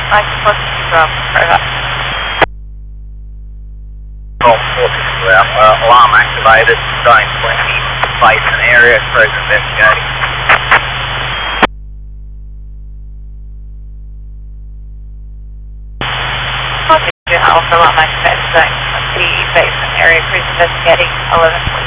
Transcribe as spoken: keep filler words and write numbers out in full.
nine four six drop, over. Golf four six two out, uh, alarm activated, zone twenty, place and area, cruise investigating. Alpha alarm activated, zone twenty, base and area, cruise investigating, eleven.